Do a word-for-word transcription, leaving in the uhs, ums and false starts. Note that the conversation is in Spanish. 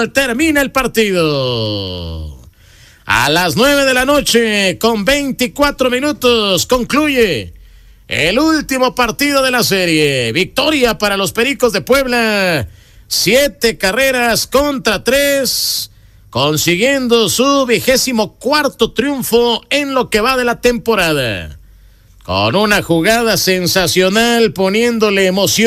termina el partido. A las nueve de la noche, con veinticuatro minutos, concluye el último partido de la serie. Victoria para los Pericos de Puebla. Siete carreras contra tres, consiguiendo su vigésimo cuarto triunfo en lo que va de la temporada. Con una jugada sensacional, poniéndole emoción